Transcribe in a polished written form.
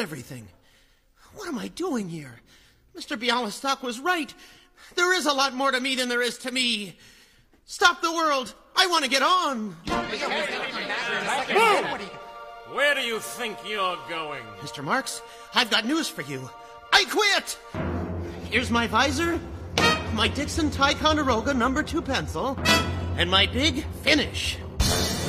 everything. What am I doing here? Mr. Bialystok was right. There is a lot more to me than there is to me. Stop the world. I want to get on. Move! Where do you think you're going? Mr. Marks, I've got news for you. I quit! Here's my visor, my Dixon Ticonderoga No. 2 pencil, and my big finish.